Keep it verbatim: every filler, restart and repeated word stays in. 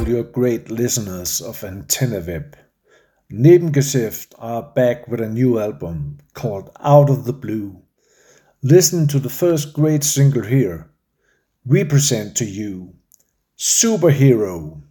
your great listeners of Antenna Web. Nebengeschäft are back with a new album called Out of the Blue. Listen to the first great single here. We present to you Superhero.